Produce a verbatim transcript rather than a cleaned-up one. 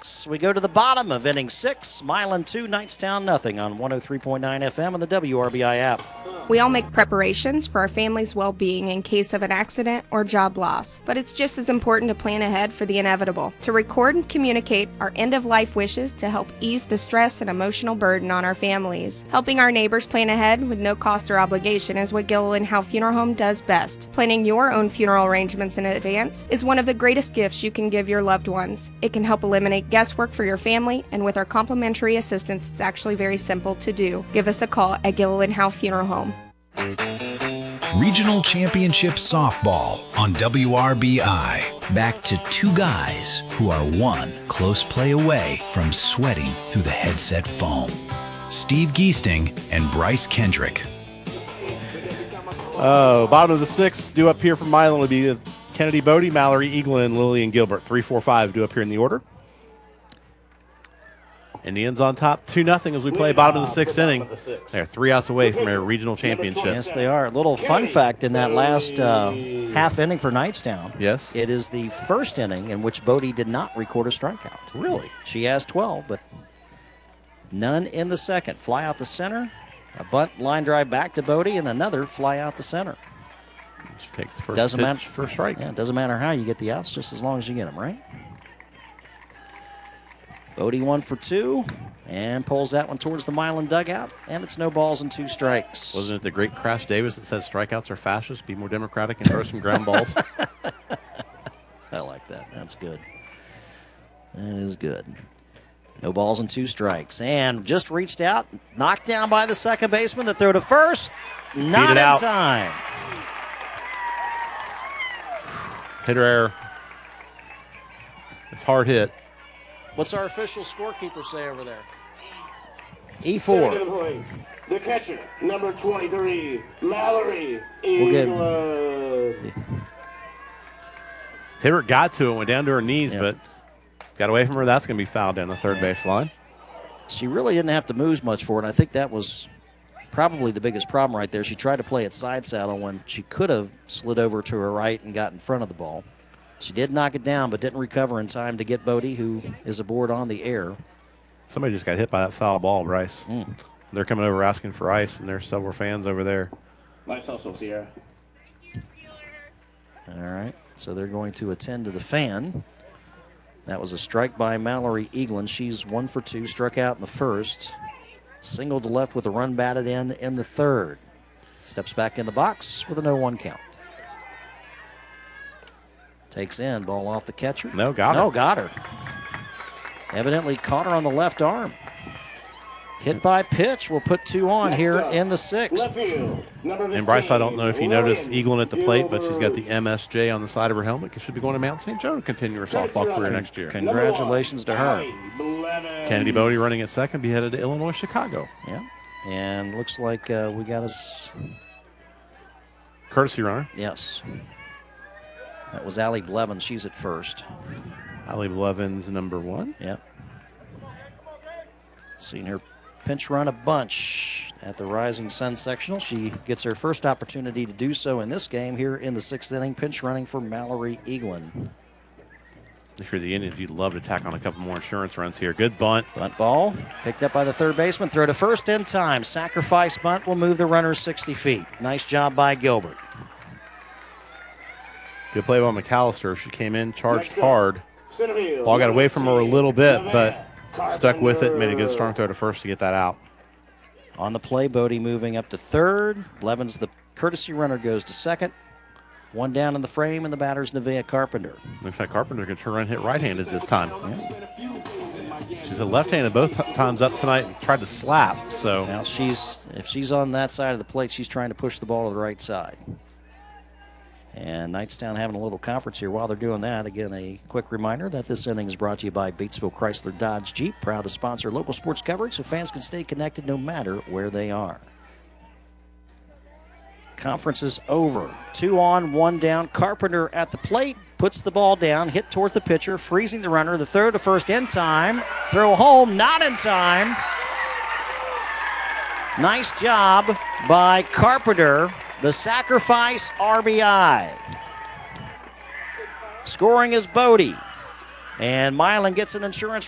six. We go to the bottom of inning six. Milan two, Knightstown nothing on one oh three point nine F M and the W R B I app. We all make preparations for our family's well-being in case of an accident or job loss, but it's just as important to plan ahead for the inevitable, to record and communicate our end-of-life wishes to help ease the stress and emotional burden on our families. Helping our neighbors plan ahead with no cost or obligation is what Gilliland Howe Funeral Home does best. Planning your own funeral arrangements in advance is one of the greatest gifts you can give your loved ones. It can help eliminate guesswork for your family, and with our complimentary assistance, it's actually very simple to do. Give us a call at Gilliland Howe Funeral Home. Regional Championship Softball on W R B I. Back to two guys who are one close play away from sweating through the headset foam. Steve Geesting and Bryce Kendrick. Oh, bottom of the sixth, due up here from Milan would be Kennedy Bodie, Mallory Eaglin, and Lillian Gilbert. Three, four, five due up here in the order. Indians on top, two nothing as we play bottom of the sixth inning. They're three outs away from a regional championship. Yes, they are. A little fun fact in that last uh, half inning for Knightstown. Yes. It is the first inning in which Bodie did not record a strikeout. Really? She has twelve, but none in the second. Fly out to center, a bunt line drive back to Bodie, and another fly out to center. She takes the first doesn't pitch matter for a strike. Yeah, it doesn't matter how you get the outs, just as long as you get them, right? Bodie one for two and pulls that one towards the Milan dugout, and it's no balls and two strikes. Wasn't it the great Crash Davis that said strikeouts are fascist, be more democratic, and throw some ground balls? I like that. That's good. That is good. No balls and two strikes. And just reached out, knocked down by the second baseman. The throw to first, not in out. time. Hitter error. It's hard hit. What's our official scorekeeper say over there? E four. The catcher, number twenty-three, Mallory We'll get- England. Hibbert got to it, went down to her knees, Yep. but got away from her. That's going to be fouled down the third Yeah. base line. She really didn't have to move much for it. I think that was probably the biggest problem right there. She tried to play it side saddle when she could have slid over to her right and got in front of the ball. She did knock it down, but didn't recover in time to get Bodie, who is aboard on the air. Somebody just got hit by that foul ball, Bryce. Mm. They're coming over asking for ice, and there's several fans over there. Nice hustle, Sierra. All right, so they're going to attend to the fan. That was a strike by Mallory Eaglin. She's one for two, struck out in the first. Single to left with a run batted in in the third. Steps back in the box with an oh one count. Takes in, ball off the catcher. No, got her. No, got her. Evidently caught her on the left arm. Hit by pitch will put two on Next here up, in the Left sixth. field, number And Bryce, I don't know if you noticed Lillian Eaglin at the plate, but she's got the Gilbert. M S J on the side of her helmet. She should be going to Mount Saint Joe to continue her softball career next year. Congratulations to her. Kennedy Bodie running at second, be headed to Illinois, Chicago. Yeah, and looks like uh, we got us. Courtesy runner. Yes. That was Allie Blevins. She's at first. Allie Blevins, number one. Yep. Seen her pinch run a bunch at the Rising Sun sectional. She gets her first opportunity to do so in this game here in the sixth inning, pinch running for Mallory Eaglin. If you're the Indians, you'd love to tack on a couple more insurance runs here. Good bunt. Bunt ball picked up by the third baseman. Throw to first in time. Sacrifice bunt will move the runner sixty feet. Nice job by Gilbert. Good play by McAllister. She came in, charged Next up, hard. Center field, Ball got number away from her a little bit, but Carpenter. stuck with it, made a good strong throw to first to get that out. On the play, Bodie moving up to third. Blevins, the courtesy runner, goes to second. One down in the frame, and the batter's Nevaeh Carpenter. Looks like Carpenter can turn around and hit right-handed this time. She's a left-handed both times up tonight and tried to slap, so. Now she's, if she's on that side of the plate, she's trying to push the ball to the right side. And Knightstown having a little conference here while they're doing that. Again, a quick reminder that this inning is brought to you by Batesville Chrysler Dodge Jeep, proud to sponsor local sports coverage so fans can stay connected no matter where they are. Conference is over. Two on, one down. Carpenter at the plate, puts the ball down, hit towards the pitcher, freezing the runner. The throw to first in time. Throw home, not in time. Nice job by Carpenter. The sacrifice R B I. Scoring is Bodie. And Milan gets an insurance